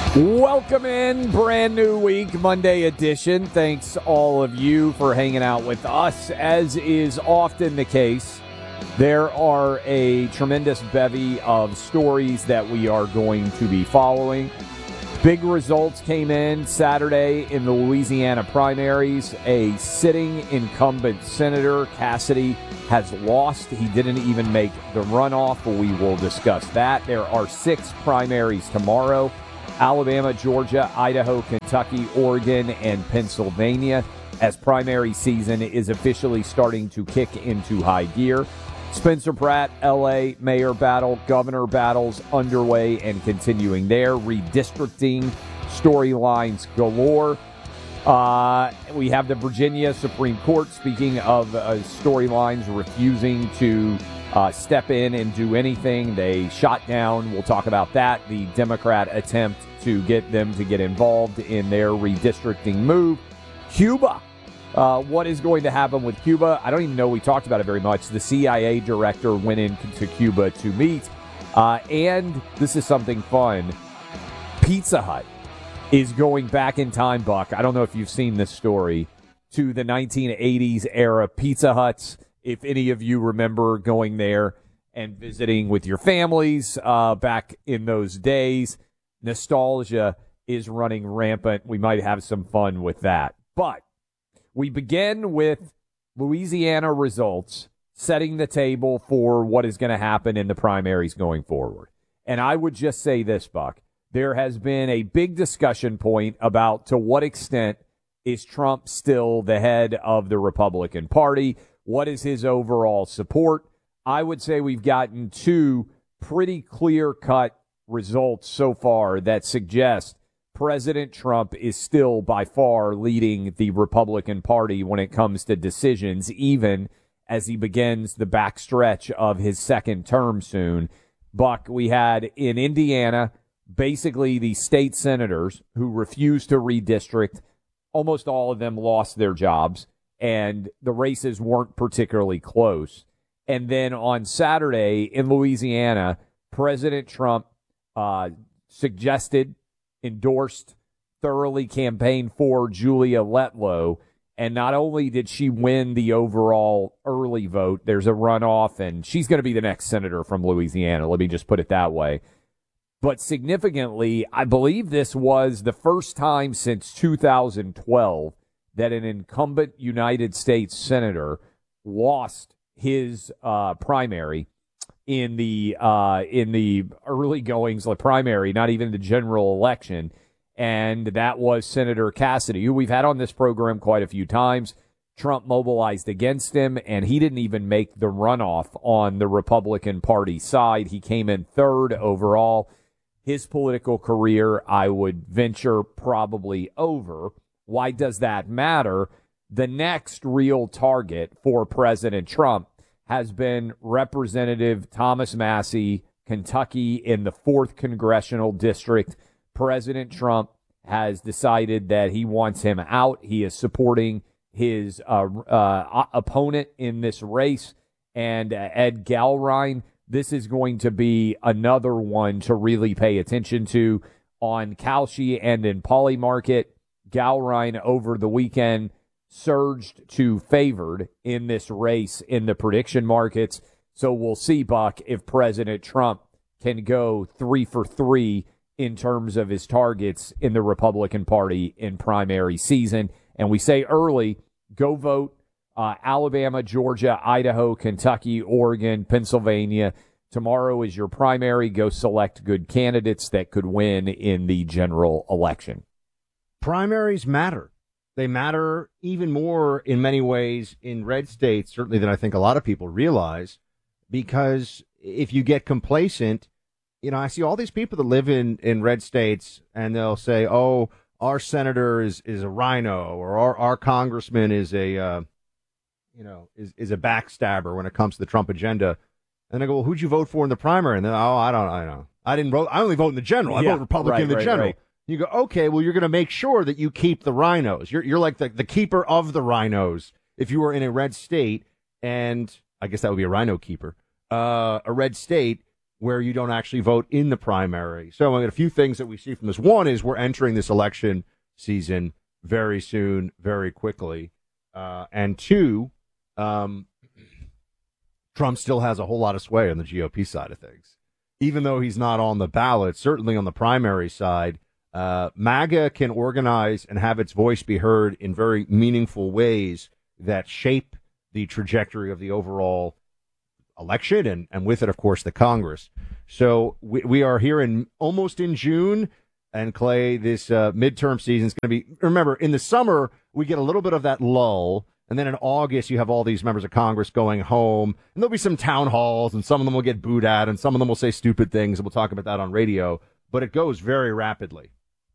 Welcome in, brand new week, Monday edition. Thanks all of you for hanging out with us. As is often the case, there are a tremendous bevy of stories that we are going to be following. Big results came in Saturday in the Louisiana primaries. A sitting incumbent senator, Cassidy, has lost. He didn't even make the runoff. We will discuss that. There are 6 primaries tomorrow. Alabama, Georgia, Idaho, Kentucky, Oregon, and Pennsylvania, as primary season is officially starting to kick into high gear. Spencer Pratt, L.A. mayor battle, governor battles underway and continuing there. Redistricting storylines galore. We have the Virginia Supreme Court, speaking of storylines, refusing to step in and do anything. They shot down, we'll talk about that, the Democrat attempt to get them to get involved in their redistricting move. Cuba. What is going to happen with Cuba? I don't even know we talked about it very much. The CIA director went into Cuba to meet. And this is something fun. Pizza Hut is going back in time, Buck. I don't know if you've seen this story, to the 1980s era Pizza Huts. If any of you remember going there and visiting with your families back in those days, nostalgia is running rampant. We might have some fun with that. But we begin with Louisiana results, setting the table for what is going to happen in the primaries going forward. And I would just say this, Buck. There has been a big discussion point about to what extent is Trump still the head of the Republican Party? What is his overall support? I would say we've gotten 2 pretty clear-cut results so far that suggest President Trump is still by far leading the Republican Party when it comes to decisions, even as he begins the backstretch of his second term soon. Buck, we had in Indiana basically the state senators who refused to redistrict. Almost all of them lost their jobs, and the races weren't particularly close. And then on Saturday in Louisiana, President Trump suggested, endorsed, thoroughly campaigned for Julia Letlow. And not only did she win the overall early vote, there's a runoff, and she's going to be the next senator from Louisiana. Let me just put it that way. But significantly, I believe this was the first time since 2012 that an incumbent United States senator lost his primary in the early goings, the primary, not even the general election, and that was Senator Cassidy, who we've had on this program quite a few times. Trump mobilized against him, and he didn't even make the runoff on the Republican Party side. He came in third overall. His political career, I would venture, probably over. Why does that matter? The next real target for President Trump has been Representative Thomas Massie, Kentucky, in the 4th Congressional District. President Trump has decided that he wants him out. He is supporting his opponent in this race, and Ed Galrine. This is going to be another one to really pay attention to on Kalshi and in Polymarket. Galrine over the weekend surged to favored in this race in the prediction markets. So we'll see, Buck, if President Trump can go 3 for 3 in terms of his targets in the Republican Party in primary season. And we say early, go vote. Alabama, Georgia, Idaho, Kentucky, Oregon, Pennsylvania. Tomorrow is your primary. Go select good candidates that could win in the general election. Primaries matter. They matter even more in many ways in red states, certainly than I think a lot of people realize, because if you get complacent, you know, I see all these people that live in red states and they'll say, oh, our senator is a rhino, or our congressman is a backstabber when it comes to the Trump agenda. And I go, well, who'd you vote for in the primary? And then, I don't know. I didn't vote. I only vote in the general. I vote Republican in the general. Right. You go, okay, well, you're going to make sure that you keep the rhinos. You're like the keeper of the rhinos. If you were in a red state, and I guess that would be a rhino keeper, a red state, where you don't actually vote in the primary. So a few things that we see from this. One is we're entering this election season very soon, very quickly. And two, Trump still has a whole lot of sway on the GOP side of things. Even though he's not on the ballot, certainly on the primary side, MAGA can organize and have its voice be heard in very meaningful ways that shape the trajectory of the overall election and with it, of course, the Congress. So we are here almost in June. And Clay, this midterm season is going to be, remember, in the summer, we get a little bit of that lull. And then in August, you have all these members of Congress going home. And there'll be some town halls, and some of them will get booed at, and some of them will say stupid things. And we'll talk about that on radio. But it goes very rapidly.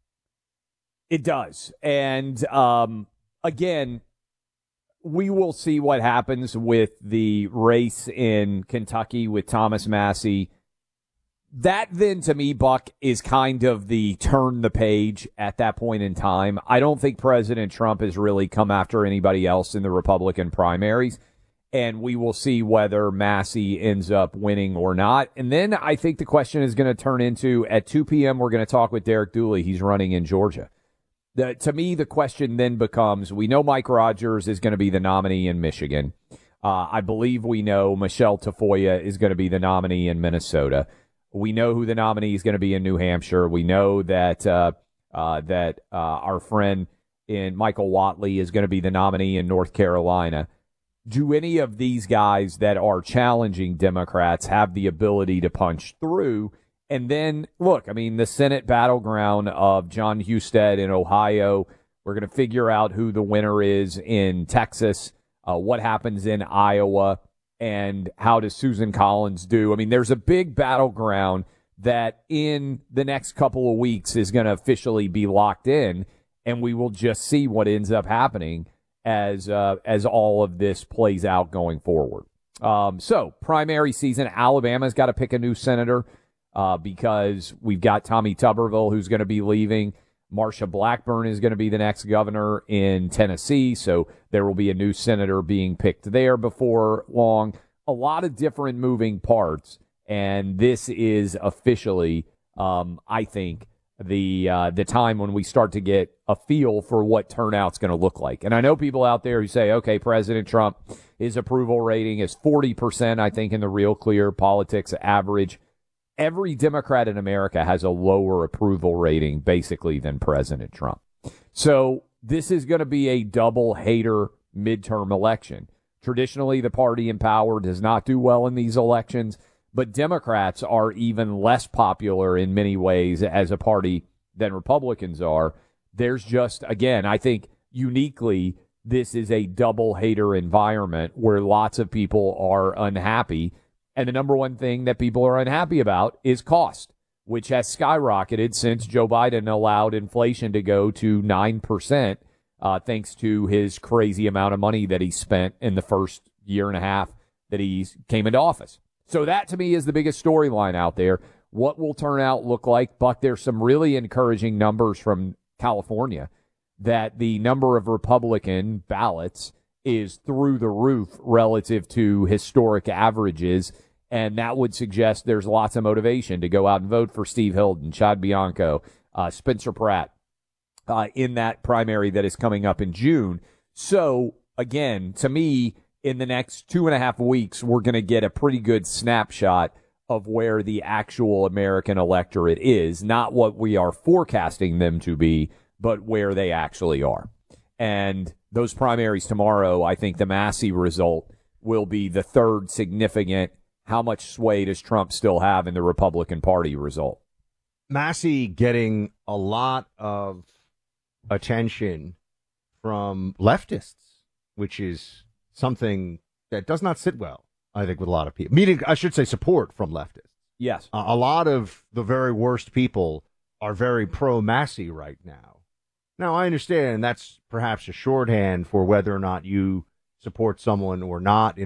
It does. And again, we will see what happens with the race in Kentucky with Thomas Massie. That then, to me, Buck, is kind of the turn the page at that point in time. I don't think President Trump has really come after anybody else in the Republican primaries, and we will see whether Massie ends up winning or not. And then I think the question is going to turn into, at 2 p.m., we're going to talk with Derek Dooley. He's running in Georgia. To me, the question then becomes, we know Mike Rogers is going to be the nominee in Michigan. I believe we know Michelle Tafoya is going to be the nominee in Minnesota. We know who the nominee is going to be in New Hampshire. We know that our friend in Michael Whatley is going to be the nominee in North Carolina. Do any of these guys that are challenging Democrats have the ability to punch through? And then, look, I mean, the Senate battleground of John Husted in Ohio, we're going to figure out who the winner is in Texas, what happens in Iowa, and how does Susan Collins do? I mean, there's a big battleground that in the next couple of weeks is going to officially be locked in, and we will just see what ends up happening as all of this plays out going forward. So, primary season, Alabama's got to pick a new senator. Because we've got Tommy Tuberville, who's going to be leaving. Marsha Blackburn is going to be the next governor in Tennessee, so there will be a new senator being picked there before long. A lot of different moving parts, and this is officially, I think, the time when we start to get a feel for what turnout's going to look like. And I know people out there who say, okay, President Trump, his approval rating is 40%, I think, in the Real Clear Politics average. Every Democrat in America has a lower approval rating, basically, than President Trump. So this is going to be a double hater midterm election. Traditionally, the party in power does not do well in these elections, but Democrats are even less popular in many ways as a party than Republicans are. There's just, again, I think uniquely, this is a double hater environment where lots of people are unhappy. And the number one thing that people are unhappy about is cost, which has skyrocketed since Joe Biden allowed inflation to go to 9%, thanks to his crazy amount of money that he spent in the first year and a half that he came into office. So that, to me, is the biggest storyline out there. What will turnout look like? But there's some really encouraging numbers from California that the number of Republican ballots is through the roof relative to historic averages, and that would suggest there's lots of motivation to go out and vote for Steve Hilton, Chad Bianco, Spencer Pratt in that primary that is coming up in June. So, again, to me, in the next 2.5 weeks, we're going to get a pretty good snapshot of where the actual American electorate is, not what we are forecasting them to be, but where they actually are. And those primaries tomorrow, I think the Massie result will be the third significant how much sway does Trump still have in the Republican Party result. Massie getting a lot of attention from leftists, which is something that does not sit well, I think, with a lot of people. Meaning, I should say, support from leftists. Yes. A lot of the very worst people are very pro-Massie right now. Now, I understand that's perhaps a shorthand for whether or not you support someone or not.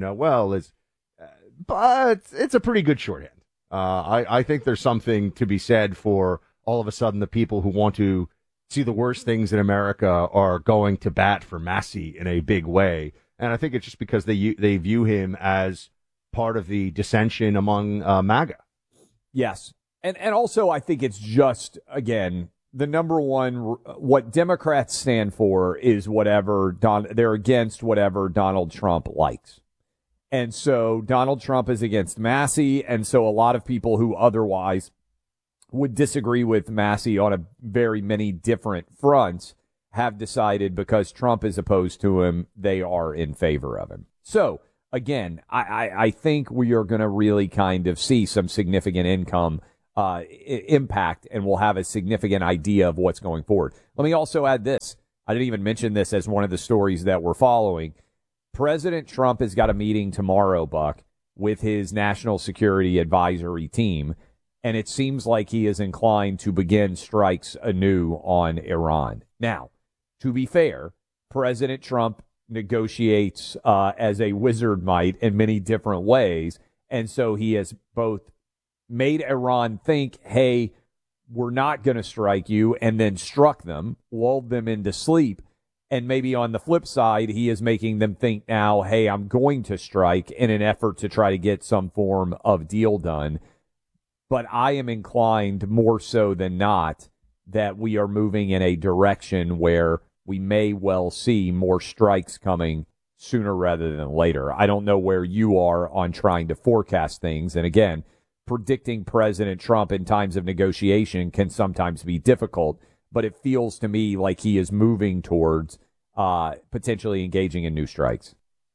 But it's a pretty good shorthand. I think there's something to be said for all of a sudden the people who want to see the worst things in America are going to bat for Massie in a big way. And I think it's just because they view him as part of the dissension among MAGA. Yes. And also, I think it's just, again, the number one, what Democrats stand for is they're against whatever Donald Trump likes. And so Donald Trump is against Massey. And so a lot of people who otherwise would disagree with Massey on a very many different fronts have decided because Trump is opposed to him, they are in favor of him. So again, I think we are going to really kind of see some significant income impact, and we'll have a significant idea of what's going forward. Let me also add this. I didn't even mention this as one of the stories that we're following. President Trump has got a meeting tomorrow, Buck, with his national security advisory team, and it seems like he is inclined to begin strikes anew on Iran. Now, to be fair, President Trump negotiates as a wizard might in many different ways, and so he has both made Iran think, hey, we're not going to strike you, and then struck them, lulled them into sleep. And maybe on the flip side, he is making them think now, hey, I'm going to strike in an effort to try to get some form of deal done. But I am inclined more so than not that we are moving in a direction where we may well see more strikes coming sooner rather than later. I don't know where you are on trying to forecast things. And again, predicting President Trump in times of negotiation can sometimes be difficult, but it feels to me like he is moving towards potentially engaging in new strikes.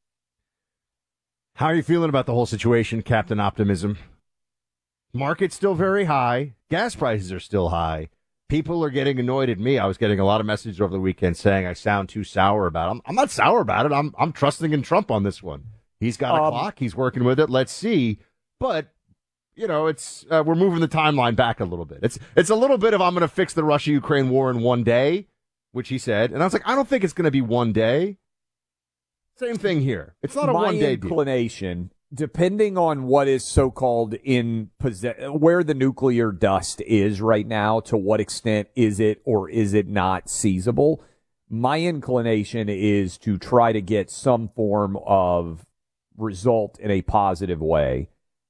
How are you feeling about the whole situation, Captain Optimism? Market's still very high. Gas prices are still high. People are getting annoyed at me. I was getting a lot of messages over the weekend saying I sound too sour about it. I'm not sour about it. I'm trusting in Trump on this one. He's got a clock. He's working with it. Let's see. But you know, it's we're moving the timeline back a little bit. It's a little bit of I'm going to fix the Russia-Ukraine war in one day, which he said. And I was like, I don't think it's going to be one day. Same thing here. It's not a one-day deal. My inclination, depending on what is so-called where the nuclear dust is right now, to what extent is it or is it not seizable, my inclination is to try to get some form of result in a positive way.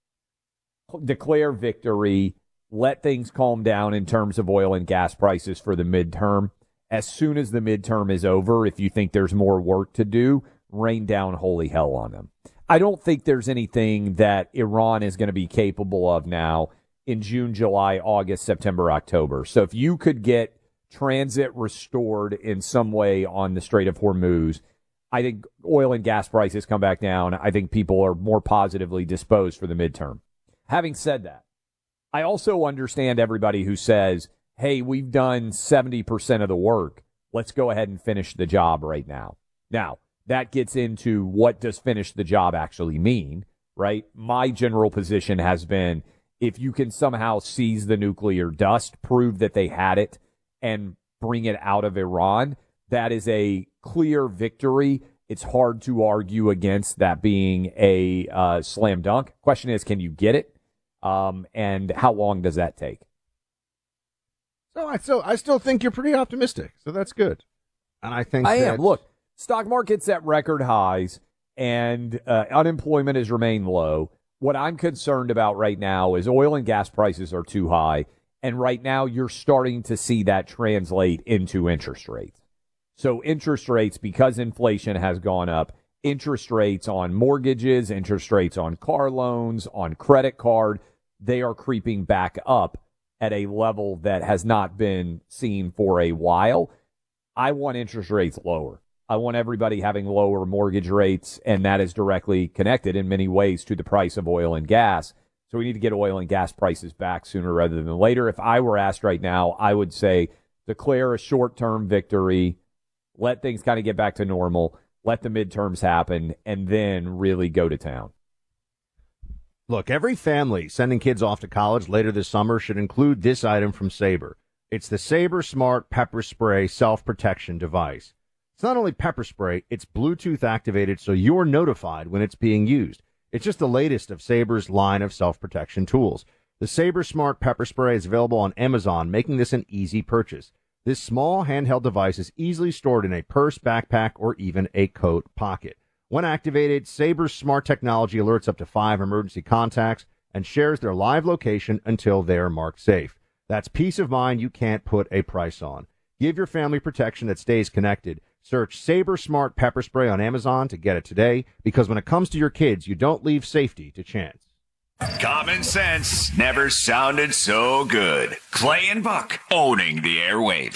Declare victory, let things calm down in terms of oil and gas prices for the midterm. As soon as the midterm is over, if you think there's more work to do, rain down holy hell on them. I don't think there's anything that Iran is going to be capable of now in June, July, August, September, October. So if you could get transit restored in some way on the Strait of Hormuz, I think oil and gas prices come back down. I think people are more positively disposed for the midterm. Having said that, I also understand everybody who says, hey, we've done 70% of the work. Let's go ahead and finish the job right now. Now, that gets into what does finish the job actually mean, right? My general position has been if you can somehow seize the nuclear dust, prove that they had it, and bring it out of Iran, that is a clear victory. It's hard to argue against that being a slam dunk. Question is, can you get it? And how long does that take? So I still think you're pretty optimistic. So that's good. And I think I am. Look, stock market's at record highs and unemployment has remained low. What I'm concerned about right now is oil and gas prices are too high. And right now you're starting to see that translate into interest rates. So interest rates, because inflation has gone up, interest rates on mortgages, interest rates on car loans, on credit card, they are creeping back up at a level that has not been seen for a while. I want interest rates lower. I want everybody having lower mortgage rates, and that is directly connected in many ways to the price of oil and gas. So we need to get oil and gas prices back sooner rather than later. If I were asked right now, I would say declare a short-term victory, let things kind of get back to normal, let the midterms happen, and then really go to town. Look, every family sending kids off to college later this summer should include this item from Sabre. It's the Sabre Smart Pepper Spray Self-Protection Device. It's not only pepper spray, it's Bluetooth activated so you're notified when it's being used. It's just the latest of Sabre's line of self-protection tools. The Sabre Smart Pepper Spray is available on Amazon, making this an easy purchase. This small handheld device is easily stored in a purse, backpack, or even a coat pocket. When activated, Sabre's smart technology alerts up to 5 emergency contacts and shares their live location until they're marked safe. That's peace of mind you can't put a price on. Give your family protection that stays connected. Search Sabre Smart Pepper Spray on Amazon to get it today, because when it comes to your kids, you don't leave safety to chance. Common sense never sounded so good. Clay and Buck owning the airwaves.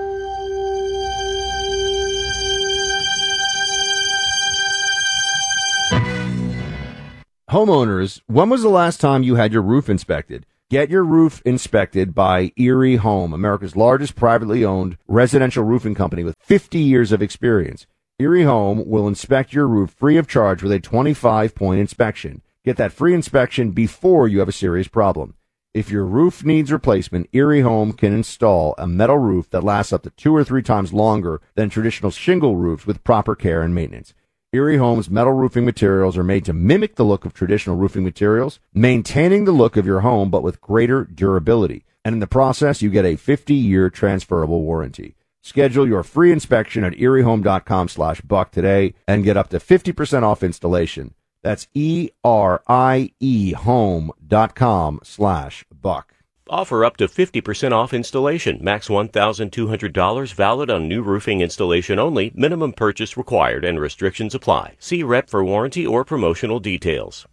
Homeowners, when was the last time you had your roof inspected? Get your roof inspected by Erie Home, America's largest privately owned residential roofing company with 50 years of experience. Erie Home will inspect your roof free of charge with a 25-point inspection. Get that free inspection before you have a serious problem. If your roof needs replacement, Erie Home can install a metal roof that lasts up to 2 or 3 times longer than traditional shingle roofs with proper care and maintenance. Erie Home's metal roofing materials are made to mimic the look of traditional roofing materials, maintaining the look of your home but with greater durability. And in the process, you get a 50-year transferable warranty. Schedule your free inspection at eriehome.com/buck today and get up to 50% off installation. That's ERIE home.com/buck. Offer up to 50% off installation. Max $1,200. Valid on new roofing installation only. Minimum purchase required and restrictions apply. See rep for warranty or promotional details.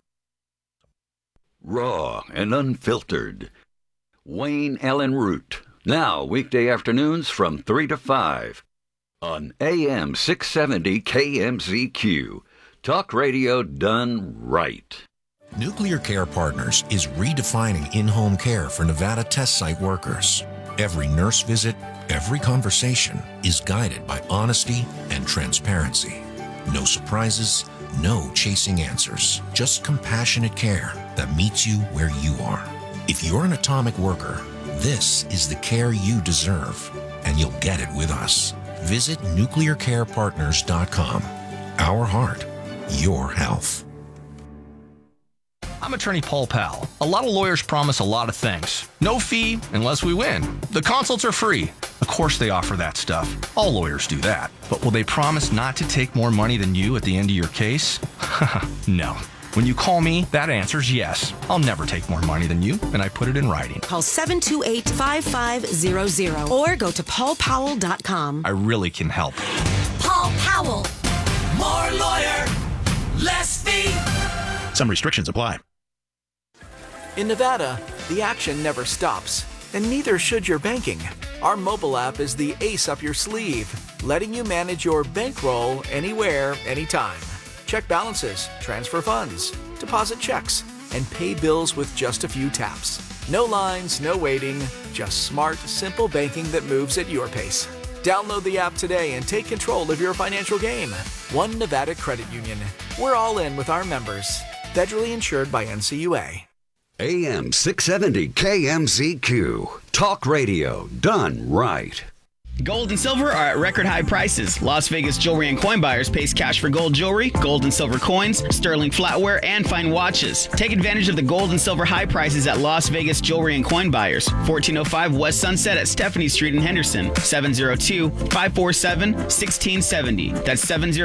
Raw and unfiltered. Wayne Allen Root. Now, weekday afternoons from 3 to 5 on AM 670 KMZQ. Talk radio done right. Nuclear Care Partners is redefining in-home care for Nevada test site workers. Every nurse visit, every conversation is guided by honesty and transparency. No surprises, no chasing answers, just compassionate care that meets you where you are. If you're an atomic worker, this is the care you deserve, and you'll get it with us. Visit nuclearcarepartners.com. Our heart, your health. I'm attorney Paul Powell. A lot of lawyers promise a lot of things. No fee unless we win. The consults are free. Of course they offer that stuff. All lawyers do that. But will they promise not to take more money than you at the end of your case? No. When you call me, that answer's yes. I'll never take more money than you, and I put it in writing. Call 728-5500 or go to paulpowell.com. I really can help. Paul Powell. More lawyer, less fee. Some restrictions apply. In Nevada, the action never stops, and neither should your banking. Our mobile app is the ace up your sleeve, letting you manage your bankroll anywhere, anytime. Check balances, transfer funds, deposit checks, and pay bills with just a few taps. No lines, no waiting, just smart, simple banking that moves at your pace. Download the app today and take control of your financial game. One Nevada Credit Union. We're all in with our members. Federally insured by NCUA. AM 670 KMZQ. Talk radio done right. Gold and silver are at record high prices. Las Vegas Jewelry and Coin Buyers pays cash for gold jewelry, gold and silver coins, sterling flatware, and fine watches. Take advantage of the gold and silver high prices at Las Vegas Jewelry and Coin Buyers. 1405 West Sunset at Stephanie Street in Henderson. 702-547-1670. That's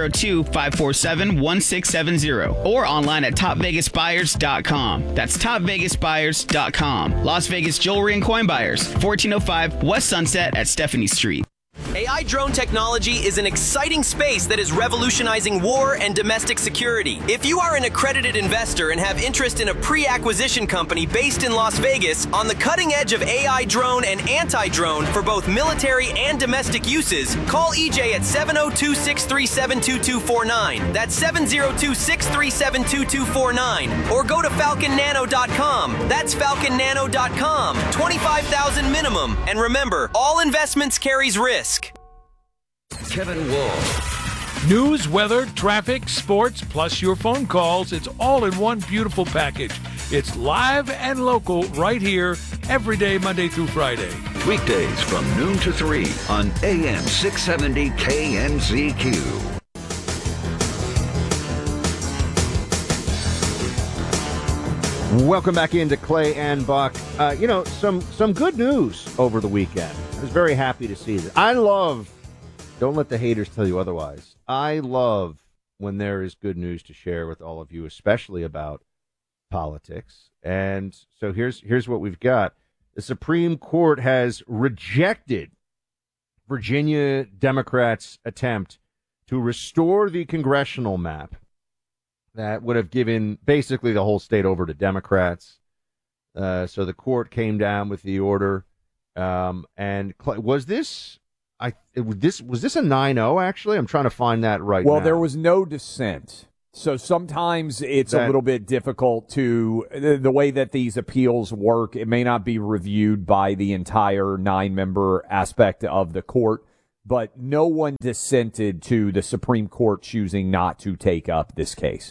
702-547-1670. Or online at topvegasbuyers.com. That's topvegasbuyers.com. Las Vegas Jewelry and Coin Buyers. 1405 West Sunset at Stephanie Street. AI drone technology is an exciting space that is revolutionizing war and domestic security. If you are an accredited investor and have interest in a pre-acquisition company based in Las Vegas on the cutting edge of AI drone and anti-drone for both military and domestic uses, call EJ at 702-637-2249. That's 702-637-2249. Or go to falconnano.com. That's falconnano.com. $25,000 minimum. And remember, all investments carries risk. Kevin Wall. News, weather, traffic, sports, plus your phone calls. It's all in one beautiful package. It's live and local right here every day, Monday through Friday. Weekdays from noon to 3 on AM 670 KMZQ. Welcome back into Clay and Buck. Some good news over the weekend. I was very happy to see that. Don't let the haters tell you otherwise. I love when there is good news to share with all of you, especially about politics. And so here's what we've got. The Supreme Court has rejected Virginia Democrats' attempt to restore the congressional map that would have given basically the whole state over to Democrats. So the court came down with the order. And was this a 9-0, actually? I'm trying to find that right now. Well, there was no dissent. So sometimes it's a little bit difficult to, the way that these appeals work, it may not be reviewed by the entire 9-member aspect of the court, but no one dissented to the Supreme Court choosing not to take up this case.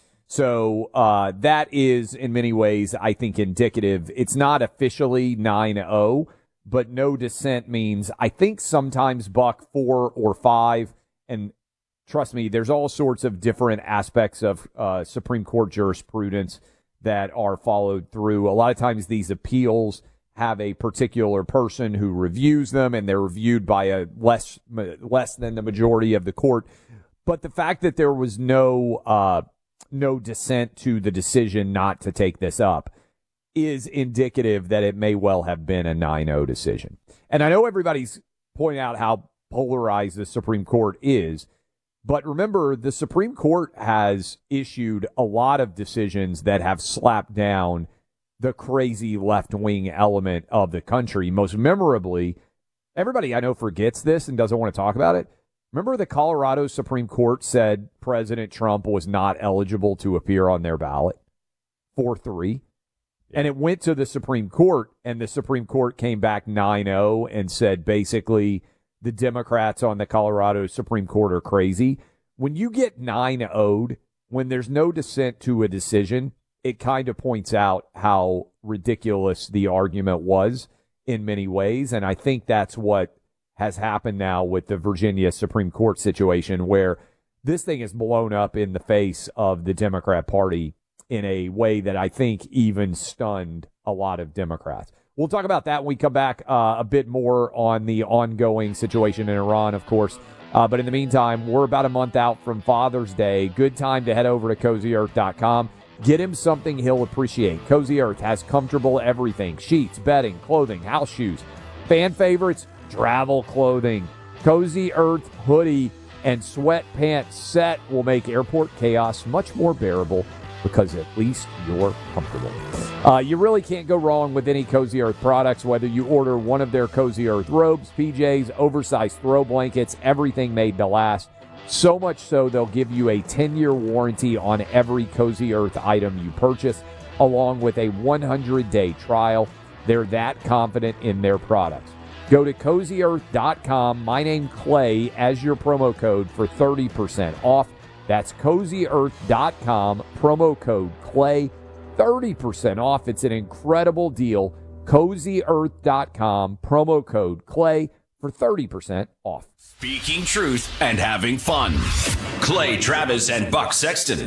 So that is, in many ways, I think, indicative. It's not officially 9-0, but no dissent means, I think sometimes, Buck, 4 or 5, and trust me, there's all sorts of different aspects of Supreme Court jurisprudence that are followed through. A lot of times these appeals have a particular person who reviews them, and they're reviewed by a less than the majority of the court. But the fact that there was no dissent to the decision not to take this up is indicative that it may well have been a 9-0 decision. And I know everybody's pointing out how polarized the Supreme Court is, but remember, the Supreme Court has issued a lot of decisions that have slapped down the crazy left-wing element of the country. Most memorably, everybody I know forgets this and doesn't want to talk about it. Remember the Colorado Supreme Court said President Trump was not eligible to appear on their ballot? 4-3. And it went to the Supreme Court, and the Supreme Court came back 9-0 and said basically the Democrats on the Colorado Supreme Court are crazy. When you get 9-0'd, when there's no dissent to a decision, it kind of points out how ridiculous the argument was in many ways. And I think that's what has happened now with the Virginia Supreme Court situation, where this thing is blown up in the face of the Democrat Party in a way that I think even stunned a lot of Democrats. We'll talk about that when we come back a bit more on the ongoing situation in Iran, of course. But in the meantime, we're about a month out from Father's Day. Good time to head over to CozyEarth.com. Get him something he'll appreciate. Cozy Earth has comfortable everything. Sheets, bedding, clothing, house shoes. Fan favorites, travel clothing. Cozy Earth hoodie and sweatpants set will make airport chaos much more bearable, because at least you're comfortable. You really can't go wrong with any Cozy Earth products, whether you order one of their Cozy Earth robes, PJs, oversized throw blankets, everything made to last. So much so, they'll give you a 10-year warranty on every Cozy Earth item you purchase, along with a 100-day trial. They're that confident in their products. Go to CozyEarth.com, my name Clay, as your promo code for 30% off. That's CozyEarth.com, promo code Clay, 30% off. It's an incredible deal. CozyEarth.com, promo code Clay for 30% off. Speaking truth and having fun. Clay Travis and Buck Sexton.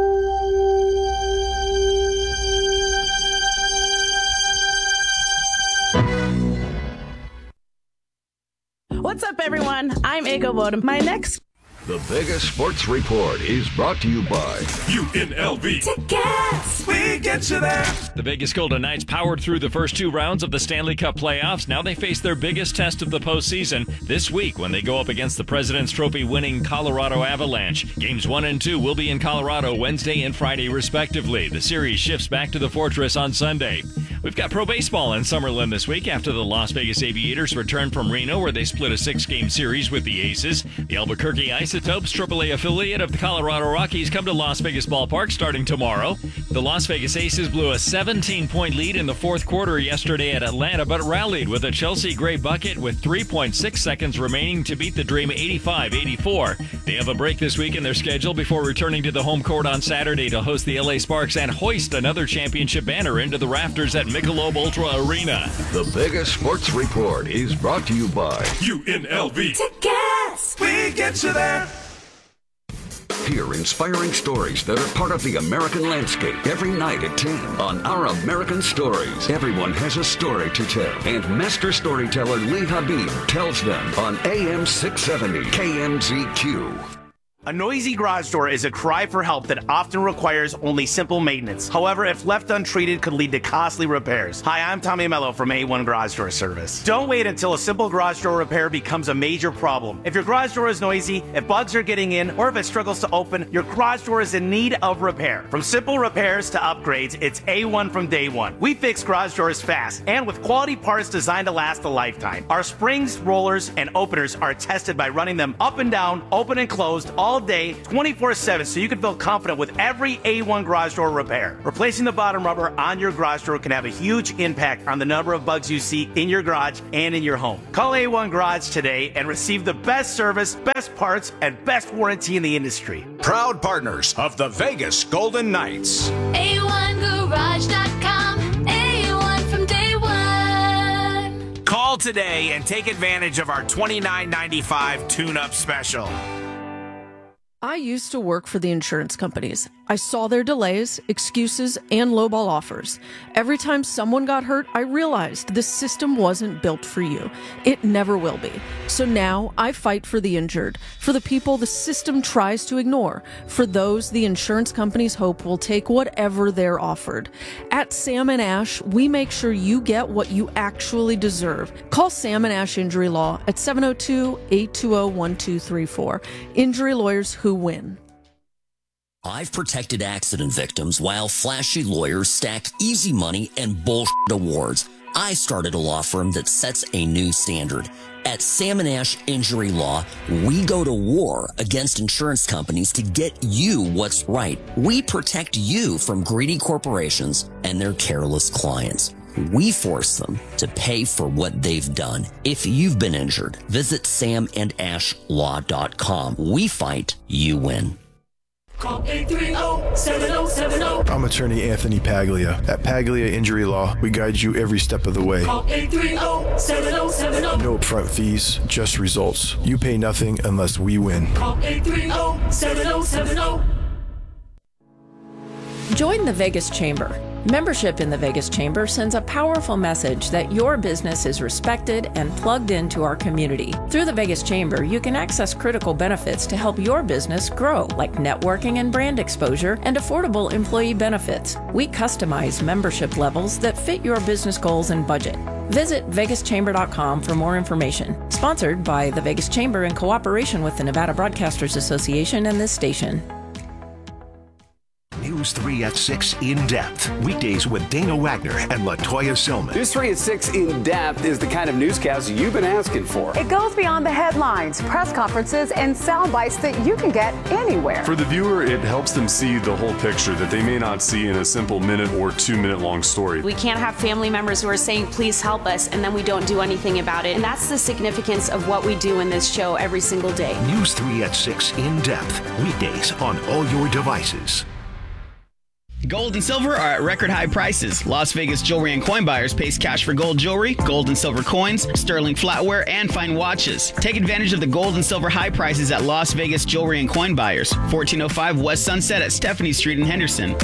What's up, everyone? I'm Ego Bodum. My next... The Vegas Sports Report is brought to you by UNLV. Tickets! We get you there. The Vegas Golden Knights powered through the first 2 rounds of the Stanley Cup playoffs. Now they face their biggest test of the postseason this week when they go up against the President's Trophy winning Colorado Avalanche. Games 1 and 2 will be in Colorado Wednesday and Friday, respectively. The series shifts back to the Fortress on Sunday. We've got pro baseball in Summerlin this week after the Las Vegas Aviators return from Reno, where they split a 6-game series with the Aces. The Albuquerque Isotopes, AAA affiliate of the Colorado Rockies, come to Las Vegas Ballpark starting tomorrow. The Las Vegas Aces blew a 17-point lead in the fourth quarter yesterday at Atlanta, but rallied with a Chelsea Gray bucket with 3.6 seconds remaining to beat the Dream 85-84. They have a break this week in their schedule before returning to the home court on Saturday to host the LA Sparks and hoist another championship banner into the rafters at Michelob Ultra Arena. The Vegas Sports Report is brought to you by UNLV. Tickets! We get you there. Hear inspiring stories that are part of the American landscape every night at 10 on Our American Stories. Everyone has a story to tell, and master storyteller Lee Habib tells them on AM 670 KMZQ. A noisy garage door is a cry for help that often requires only simple maintenance. However, if left untreated, could lead to costly repairs. Hi, I'm Tommy Mello from A1 Garage Door Service. Don't wait until a simple garage door repair becomes a major problem. If your garage door is noisy, if bugs are getting in, or if it struggles to open, your garage door is in need of repair. From simple repairs to upgrades, it's A1 from day one. We fix garage doors fast and with quality parts designed to last a lifetime. Our springs, rollers, and openers are tested by running them up and down, open and closed, all day, 24/7, so you can feel confident with every A1 garage door repair. Replacing the bottom rubber on your garage door can have a huge impact on the number of bugs you see in your garage and in your home. Call A1 Garage today and receive the best service, best parts, and best warranty in the industry. Proud partners of the Vegas Golden Knights. A1Garage.com. A1 from day one. Call today and take advantage of our $29.95 tune-up special. I used to work for the insurance companies. I saw their delays, excuses, and lowball offers. Every time someone got hurt, I realized this system wasn't built for you. It never will be. So now I fight for the injured, for the people the system tries to ignore, for those the insurance companies hope will take whatever they're offered. At Sam & Ash, we make sure you get what you actually deserve. Call Sam & Ash Injury Law at 702-820-1234. Injury lawyers who win. I've protected accident victims while flashy lawyers stack easy money and bullshit awards. I started a law firm that sets a new standard. At Sam & Ash Injury Law, we go to war against insurance companies to get you what's right. We protect you from greedy corporations and their careless clients. We force them to pay for what they've done. If you've been injured, visit samandashlaw.com. We fight, you win. Call 830-7070. I'm attorney Anthony Paglia. At Paglia Injury Law, we guide you every step of the way. Call 830-7070. No upfront fees, just results. You pay nothing unless we win. Call 830-7070. Join the Vegas Chamber. Membership in the Vegas Chamber sends a powerful message that your business is respected and plugged into our community. Through the Vegas Chamber, you can access critical benefits to help your business grow, like networking and brand exposure and affordable employee benefits. We customize membership levels that fit your business goals and budget. Visit vegaschamber.com for more information. Sponsored by the Vegas Chamber in cooperation with the Nevada Broadcasters Association and this station. News 3 at 6 In Depth. Weekdays with Dana Wagner and LaToya Silman. News 3 at 6 In Depth is the kind of newscast you've been asking for. It goes beyond the headlines, press conferences, and sound bites that you can get anywhere. For the viewer, it helps them see the whole picture that they may not see in a simple minute or 2 minute long story. We can't have family members who are saying, please help us, and then we don't do anything about it. And that's the significance of what we do in this show every single day. News 3 at 6 In Depth. Weekdays on all your devices. Gold and silver are at record high prices. Las Vegas jewelry and coin buyers pays cash for gold jewelry, gold and silver coins, sterling flatware, and fine watches. Take advantage of the gold and silver high prices at Las Vegas jewelry and coin buyers. 1405 West Sunset at Stephanie Street in Henderson.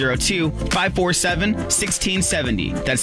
702-547-1670. That's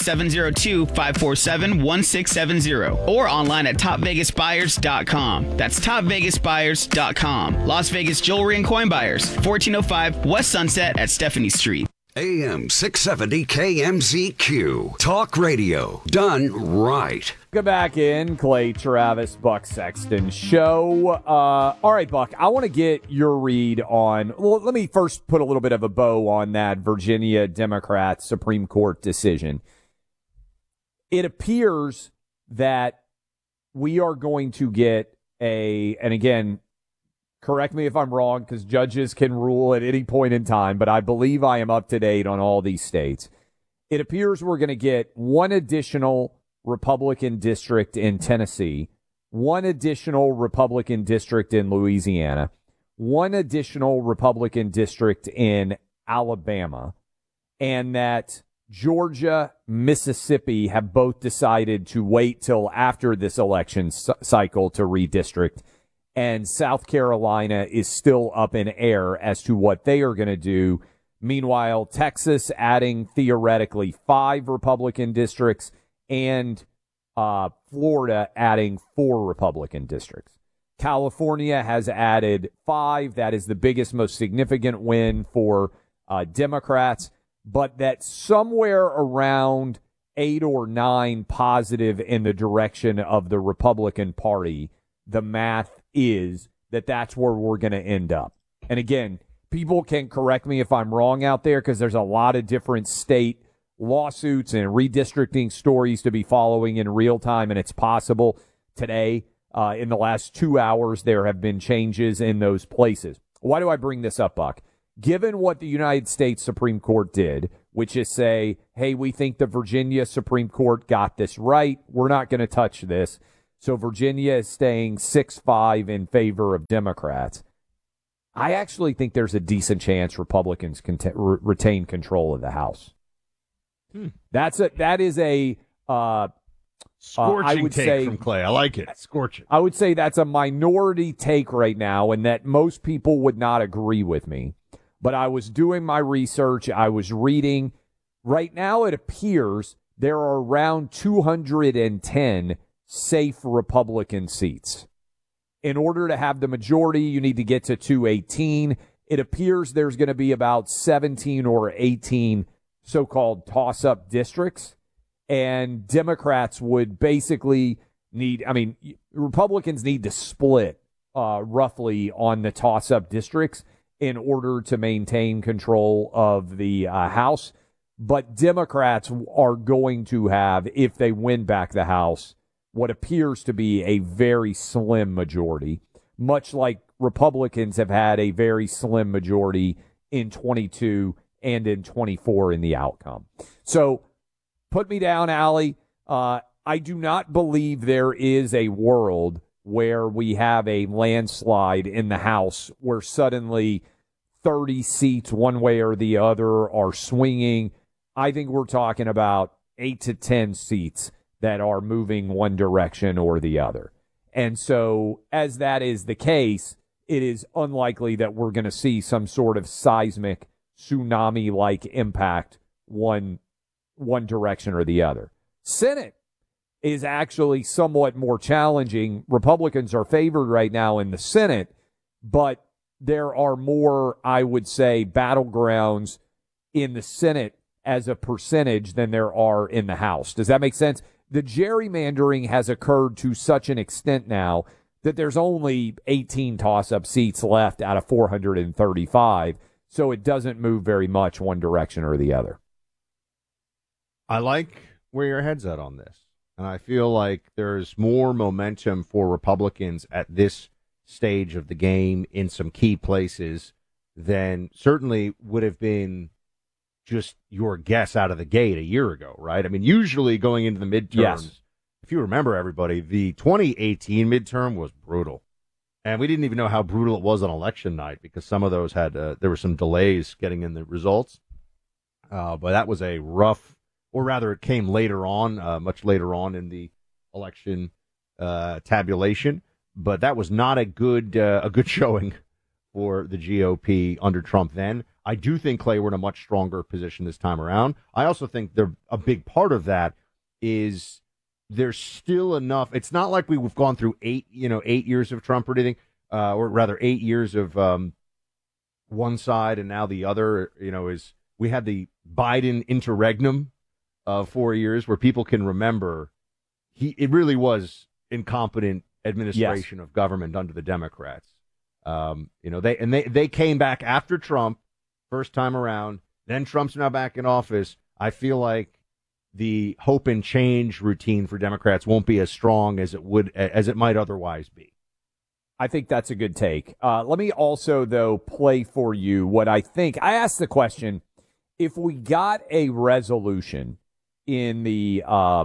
702-547-1670. Or online at topvegasbuyers.com. That's topvegasbuyers.com. Las Vegas jewelry and coin buyers. 1405 West Sunset at Stephanie Street. AM 670 KMZQ. Talk radio done right. Welcome back in, Clay Travis, Buck Sexton Show. All right, Buck, I want to get your read on, well, let me first put a little bit of a bow on that Virginia Democrat Supreme Court decision. It appears that we are going to get and again, correct me if I'm wrong, because judges can rule at any point in time, but I believe I am up to date on all these states. It appears we're going to get one additional Republican district in Tennessee, one additional Republican district in Louisiana, one additional Republican district in Alabama, and that Georgia, Mississippi have both decided to wait till after this election cycle to redistrict. And South Carolina is still up in air as to what they are going to do. Meanwhile, Texas adding theoretically 5 Republican districts and Florida adding 4 Republican districts. California has added 5. That is the biggest, most significant win for Democrats, but that somewhere around 8 or 9 positive in the direction of the Republican Party, the math is that that's where we're going to end up. And again, people can correct me if I'm wrong out there because there's a lot of different state lawsuits and redistricting stories to be following in real time, and it's possible today, in the last 2 hours, there have been changes in those places. Why do I bring this up, Buck? Given what the United States Supreme Court did, which is say, hey, we think the Virginia Supreme Court got this right, we're not going to touch this. So Virginia is staying 6-5 in favor of Democrats. I actually think there's a decent chance Republicans can retain control of the House. That is a scorching take from Clay. I like it. Scorching. I would say that's a minority take right now, and that most people would not agree with me. But I was doing my research. I was reading. Right now, it appears there are around 210 safe Republican seats. In order to have the majority, you need to get to 218. It appears there's going to be about 17 or 18 so-called toss-up districts, and Democrats would basically Republicans need to split roughly on the toss-up districts in order to maintain control of the House. But Democrats are going to have, if they win back the House, what appears to be a very slim majority, much like Republicans have had a very slim majority in 22 and in 24 in the outcome. So put me down, Allie. I do not believe there is a world where we have a landslide in the House where suddenly 30 seats one way or the other are swinging. I think we're talking about 8 to 10 seats that are moving one direction or the other. And so as that is the case, it is unlikely that we're going to see some sort of seismic tsunami-like impact one direction or the other. Senate is actually somewhat more challenging. Republicans are favored right now in the Senate, but there are more, I would say, battlegrounds in the Senate as a percentage than there are in the House. Does that make sense? The gerrymandering has occurred to such an extent now that there's only 18 toss-up seats left out of 435, so it doesn't move very much one direction or the other. I like where your head's at on this, and I feel like there's more momentum for Republicans at this stage of the game in some key places than certainly would have been just your guess out of the gate a year ago, right? I mean, usually going into the midterms, yes. If you remember, everybody, the 2018 midterm was brutal. And we didn't even know how brutal it was on election night because some of those had, there were some delays getting in the results. But that was a rough, or rather it came later on, much later on in the election tabulation. But that was not a good showing for the GOP under Trump then. I do think, Clay, we're in a much stronger position this time around. I also think a big part of that is there's still enough. It's not like we've gone through 8 years of Trump or anything, or rather 8 years of one side and now the other. Is we had the Biden interregnum of 4 years where people can remember it really was incompetent administration of government under the Democrats. They came back after Trump. First time around, then Trump's now back in office. I feel like the hope and change routine for Democrats won't be as strong as it might otherwise be. I think that's a good take. Let me also, though, play for you what I think. I asked the question, if we got a resolution in the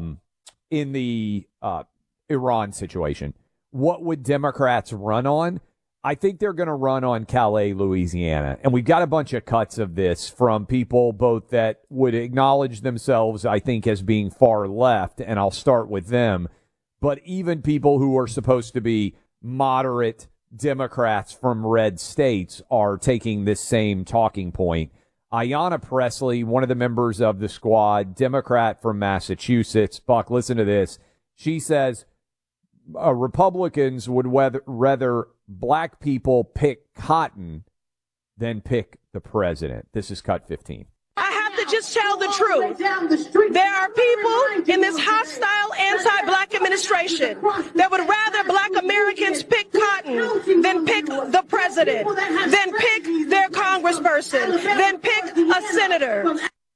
Iran situation, what would Democrats run on? I think they're going to run on Calais, Louisiana. And we've got a bunch of cuts of this from people both that would acknowledge themselves, I think, as being far left, and I'll start with them, but even people who are supposed to be moderate Democrats from red states are taking this same talking point. Ayanna Pressley, one of the members of the squad, Democrat from Massachusetts. Buck, listen to this. She says, Republicans would rather black people pick cotton than pick the president. This is cut 15. I have to just tell the truth. There are people in this hostile anti-black administration that would rather black Americans pick cotton than pick the president, than pick their congressperson, than pick a senator.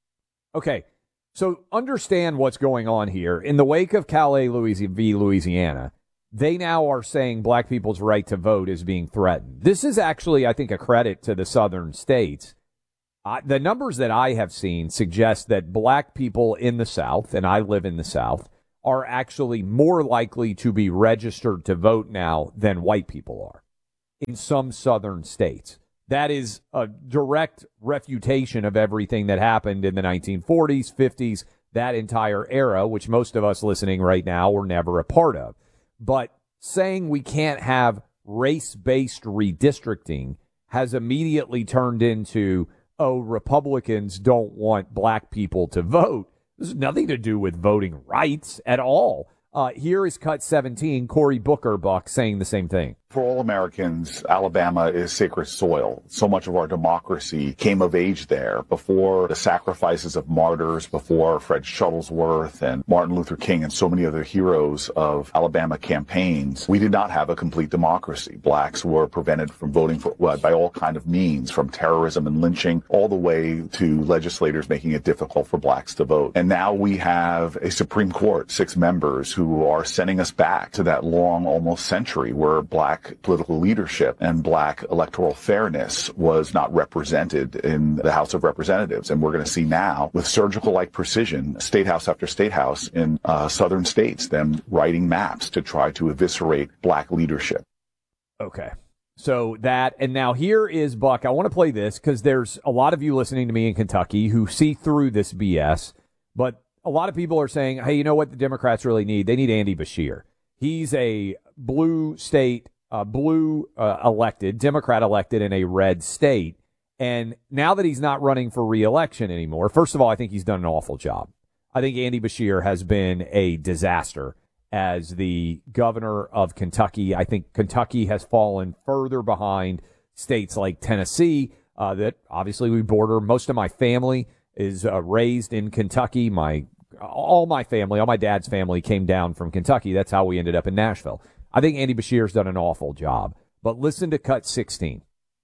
Okay, so understand what's going on here. In the wake of Calais v. Louisiana, they now are saying black people's right to vote is being threatened. This is actually, I think, a credit to the southern states. The numbers that I have seen suggest that black people in the South, and I live in the South, are actually more likely to be registered to vote now than white people are in some southern states. That is a direct refutation of everything that happened in the 1940s, 50s, that entire era, which most of us listening right now were never a part of. But saying we can't have race-based redistricting has immediately turned into, oh, Republicans don't want black people to vote. This has nothing to do with voting rights at all. Here is cut 17, Cory Booker, Buck, saying the same thing. For all Americans, Alabama is sacred soil. So much of our democracy came of age there before the sacrifices of martyrs, before Fred Shuttlesworth and Martin Luther King and so many other heroes of Alabama campaigns. We did not have a complete democracy. Blacks were prevented from voting for by all kind of means, from terrorism and lynching all the way to legislators making it difficult for blacks to vote. And now we have a Supreme Court, 6 members who are sending us back to that long, almost century where black political leadership and black electoral fairness was not represented in the House of Representatives. And we're going to see now, with surgical-like precision, state house after state house in southern states, them writing maps to try to eviscerate black leadership. Okay. So that, and now here is, Buck, I want to play this because there's a lot of you listening to me in Kentucky who see through this BS, but a lot of people are saying, hey, you know what the Democrats really need? They need Andy Beshear. He's a blue state elected, Democrat elected in a red state. And now that he's not running for re-election anymore, first of all, I think he's done an awful job. I think Andy Beshear has been a disaster as the governor of Kentucky. I think Kentucky has fallen further behind states like Tennessee, that obviously we border. Most of my family is raised in Kentucky. All my dad's family came down from Kentucky. That's how we ended up in Nashville. I think Andy Beshear's done an awful job. But listen to cut 16.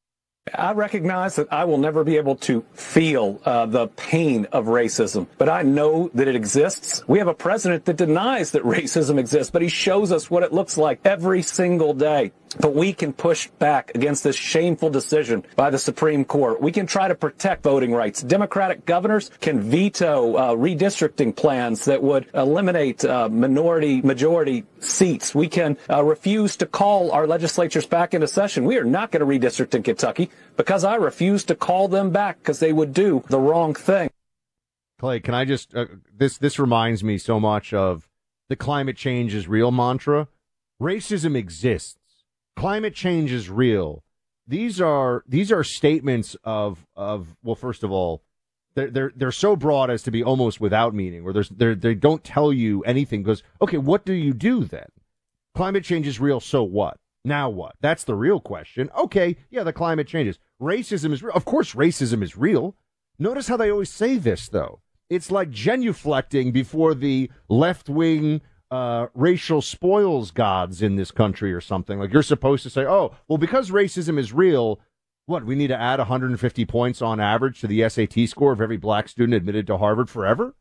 I recognize that I will never be able to feel the pain of racism, but I know that it exists. We have a president that denies that racism exists, but he shows us what it looks like every single day. But we can push back against this shameful decision by the Supreme Court. We can try to protect voting rights. Democratic governors can veto redistricting plans that would eliminate majority seats. We can refuse to call our legislatures back into session. We are not going to redistrict in Kentucky because I refuse to call them back because they would do the wrong thing. Clay, can I just this reminds me so much of the climate change is real mantra. Racism exists. Climate change is real. These are statements of well, first of all, they're so broad as to be almost without meaning, where they don't tell you anything. Because okay, what do you do then? Climate change is real, so what? Now what? That's the real question. Okay, yeah, the climate changes. Racism is real. Of course, racism is real. Notice how they always say this, though. It's like genuflecting before the left-wing racial spoils gods in this country or something. Like you're supposed to say, oh, well, because racism is real, what, we need to add 150 points on average to the SAT score of every black student admitted to Harvard forever?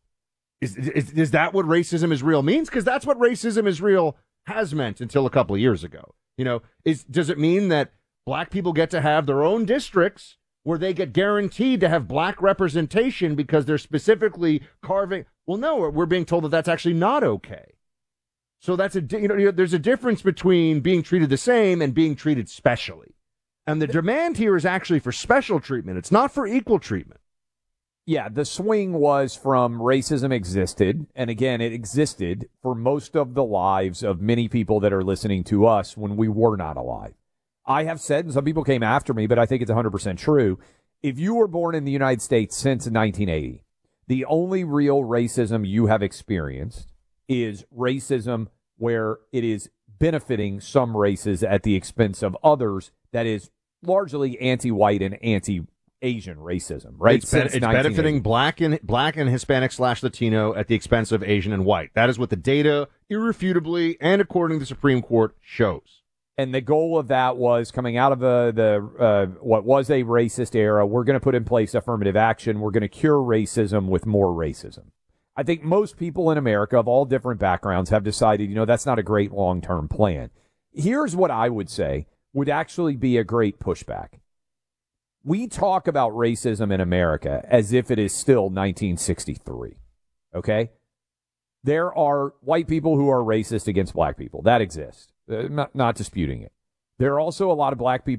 Is that what racism is real means? Because that's what racism is real has meant until a couple of years ago. You know, does it mean that black people get to have their own districts where they get guaranteed to have black representation because they're specifically carving? Well, no, we're being told that that's actually not okay. So that's there's a difference between being treated the same and being treated specially. And the demand here is actually for special treatment. It's not for equal treatment. Yeah, the swing was from racism existed, and again, it existed for most of the lives of many people that are listening to us when we were not alive. I have said, and some people came after me, but I think it's 100% true, if you were born in the United States since 1980, the only real racism you have experienced is racism where it is benefiting some races at the expense of others that is largely anti-white and anti-Asian racism, right? It's benefiting black and Hispanic / Latino at the expense of Asian and white. That is what the data irrefutably and according to the Supreme Court shows. And the goal of that was coming out of the what was a racist era. We're going to put in place affirmative action. We're going to cure racism with more racism. I think most people in America of all different backgrounds have decided, that's not a great long-term plan. Here's what I would say would actually be a great pushback. We talk about racism in America as if it is still 1963, okay? There are white people who are racist against black people. That exists. Not disputing it. There are also a lot of black people